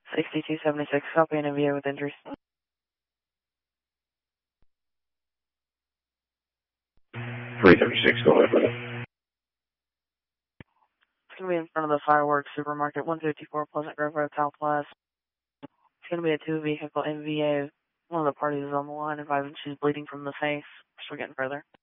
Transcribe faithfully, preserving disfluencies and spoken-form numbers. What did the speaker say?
sixty-two seventy-six, copy an M V A with injuries. three thirty-six, go ahead, brother. It's going to be in front of the Fireworks Supermarket, one fifty-four Pleasant Grove Road, Southwest. It's going to be a two-vehicle M V A. One of the parties is on the line, advising she's bleeding from the face. We're still getting further.